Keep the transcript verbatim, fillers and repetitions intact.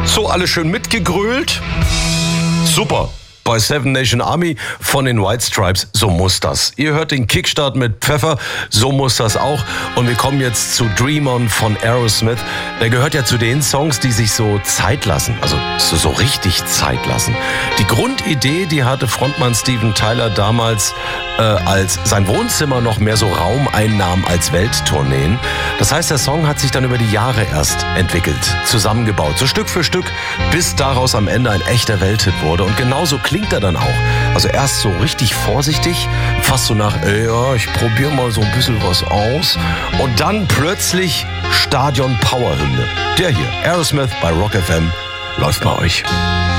So, alle schön mitgegrölt? Super. Bei Seven Nation Army von den White Stripes, so muss das. Ihr hört den Kickstart mit Pfeffer, so muss das auch. Und wir kommen jetzt zu Dream On von Aerosmith. Der gehört ja zu den Songs, die sich so Zeit lassen, also so, so richtig Zeit lassen. Die Grundidee, die hatte Frontmann Steven Tyler damals, äh, als sein Wohnzimmer noch mehr so Raum einnahm als Welttourneen. Das heißt, der Song hat sich dann über die Jahre erst entwickelt, zusammengebaut, so Stück für Stück, bis daraus am Ende ein echter Welthit wurde. Und genauso klingt er dann auch. Also erst so richtig vorsichtig, fast so nach, ey, ja, ich probiere mal so ein bisschen was aus. Und dann plötzlich Stadion-Power-Hymne. Der hier, Aerosmith bei Rock F M, läuft bei euch.